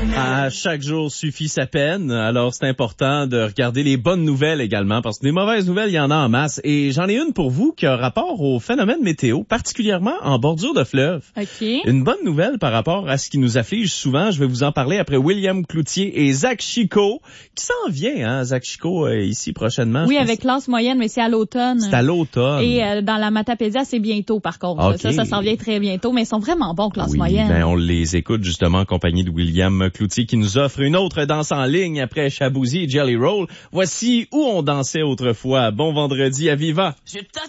À chaque jour suffit sa peine, alors c'est important de regarder les bonnes nouvelles également, parce que des mauvaises nouvelles, il y en a en masse. Et j'en ai une pour vous qui a rapport au phénomène météo, particulièrement en bordure de fleuve. OK. Une bonne nouvelle par rapport à ce qui nous afflige souvent, je vais vous en parler après William Cloutier et Zach Chicot, qui s'en vient, Zach Chicot, ici prochainement. Oui, avec classe moyenne, mais c'est à l'automne. C'est à l'automne. Et dans la Matapédia, c'est bientôt, par contre. Okay. Ça s'en vient très bientôt, mais ils sont vraiment bons, classe oui, moyenne. Ben on les écoute justement en compagnie de William Cloutier qui nous offre une autre danse en ligne après Chabouzy et Jelly Roll. Voici Où on dansait autrefois. Bon vendredi à Viva. J'ai peut-être